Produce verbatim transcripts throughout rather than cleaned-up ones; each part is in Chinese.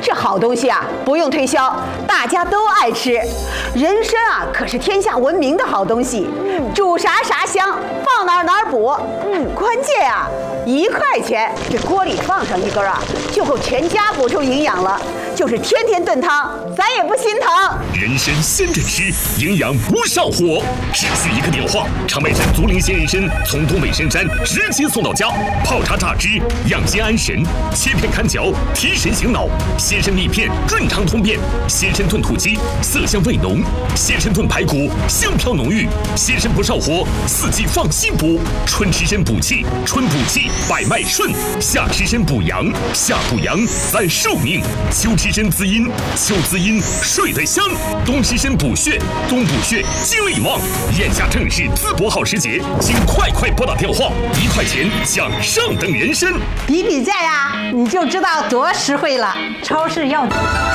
这好东西啊，不用推销，大家都爱吃。人参啊，可是天下闻名的好东西，煮啥啥香，放哪儿哪儿补。嗯，关键啊，一块钱，这锅里放上一根啊，就够全家补充营养了。就是天天炖汤，咱也不心疼。 人参鲜着吃，营养不上火，只需一个电话，长白山足灵鲜人参从东北深山直接送到家，泡茶榨汁，养心安神，切片看嚼，提神醒脑。鲜参蜜片润肠通便，鲜参炖土鸡色香味浓，鲜参炖排骨香飘浓郁。鲜参不上火，四季放心补。春吃参补气，春补气百脉顺；夏吃参补阳，夏补阳咱寿命；秋吃参滋阴，秋滋阴睡得香；冬吃参补血，冬补血精力旺。眼下正是淄博好时节，请快快拨打电话，一块钱享上等人参。 比比价呀，你就知道多实惠了。超市药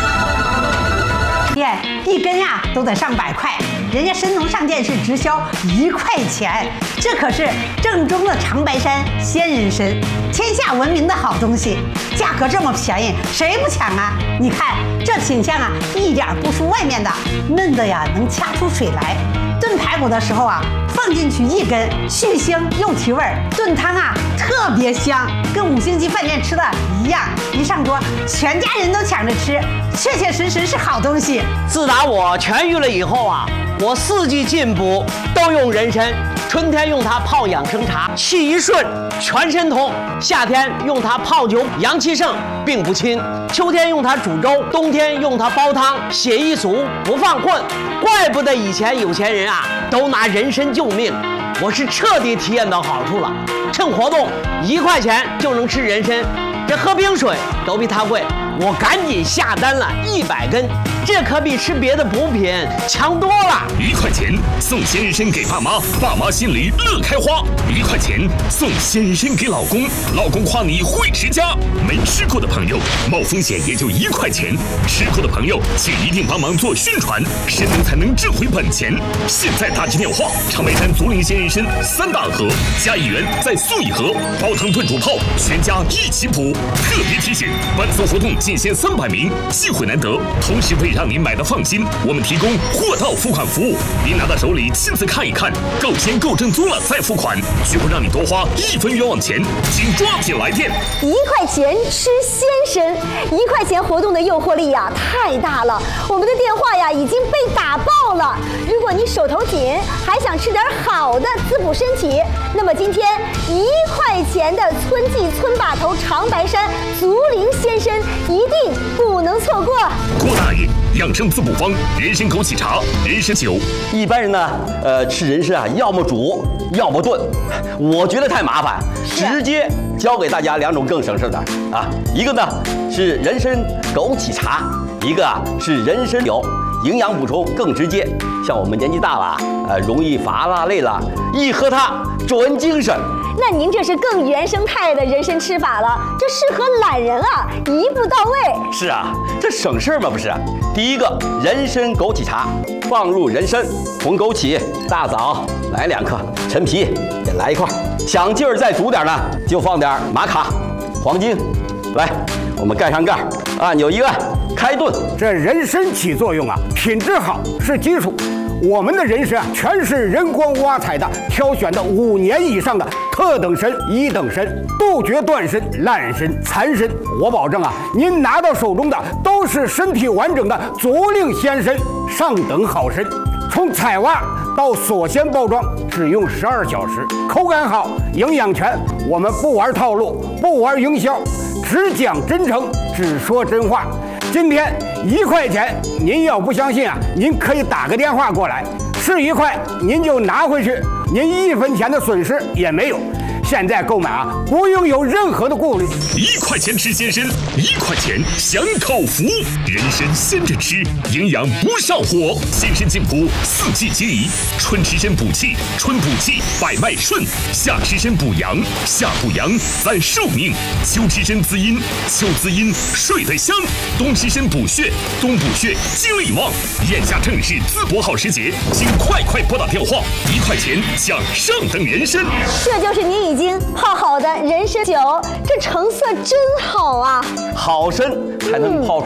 店一根呀都得上百块，人家申农上店是直销一块钱，这可是正宗的长白山鲜人参，天下闻名的好东西，价格这么便宜，谁不抢啊？你看这品相啊，一点不输外面的，嫩的呀能掐出水来。炖排骨的时候啊，放进去一根，去腥又提味儿，炖汤啊特别香，跟五星级饭店吃的一样。一上桌，全家人都抢着吃，确确实实是好东西。 自打我痊愈了以后啊，我四季进补都用人参。春天用它泡养生茶，气一顺，全身通；夏天用它泡酒，阳气盛，病不侵；秋天用它煮粥，冬天用它煲汤，血一足不犯困。怪不得以前有钱人啊都拿人参救命，我是彻底体验到好处了。趁活动一块钱就能吃人参，这喝冰水都比它贵，我赶紧下单了一百根，这可比吃别的补品强多了。 一块钱送鲜人参给爸妈，爸妈心里乐开花；一块钱送鲜人参给老公，老公夸你会持家。没吃过的朋友，冒风险也就一块钱；吃过的朋友，请一定帮忙做宣传，神农才能挣回本钱。现在打起电话，长白山足灵鲜人参三大盒加一元再送一盒，煲汤炖煮泡，全家一起补。特别提醒，本次活动仅限三百名，机会难得。同时为让您买的放心，我们提供货到付款服务，您拿到手里亲自看一看，够鲜够正宗了再付款，绝不让你多花一分冤枉钱，请抓紧来电。 一块钱吃鲜参，一块钱活动的诱惑力呀太大了，我们的电话呀已经被打爆了。如果你手头紧，还想吃点好的滋补身体，那么今天一块钱的村记村把头长白山足灵鲜参一定不能错过。 郭大爷养生滋补方：人参枸杞茶、人参酒。 一般人呢，呃，吃人参啊，要么煮，要么炖。我觉得太麻烦，直接教给大家两种更省事的啊。一个呢是人参枸杞茶，一个啊是人参酒，营养补充更直接。像我们年纪大了，呃，容易乏啦累了，一喝它转精神。 那您这是更原生态的人参吃法了，这适合懒人啊，一步到位。 是啊，这省事嘛，不是？第一个人参枸杞茶，放入人参、红枸杞、大枣来两克，陈皮也来一块，想劲儿再足点呢，就放点玛卡、黄金。来，我们盖上盖，按钮一按，开炖。 这人参起作用啊，品质好是基础。我们的人参啊，全是人工挖采的，挑选的五年以上的特等参、一等参，杜绝断参、烂参、残参。我保证啊，您拿到手中的都是身体完整的足灵鲜参，上等好参。从采挖到锁鲜包装，只用十二小时，口感好，营养全。我们不玩套路，不玩营销，只讲真诚，只说真话。今天一块钱，您要不相信啊，您可以打个电话过来，是一块您就拿回去，您一分钱的损失也没有。现在购买啊，不用有任何的顾虑。 一块钱吃鲜参，一块钱享口福。人参鲜着吃，营养不上火。鲜参进补，四季皆宜。春吃参补气，春补气百脉顺；夏吃参补阳，夏补阳咱寿命；秋吃参滋阴，秋滋阴睡得香；冬吃参补血，冬补血精力旺。眼下正是淄博好时节，请快快拨打电话，一块钱享上等人参。 这就是您已经泡好的人参酒，这成色真好啊！ 好参才能泡出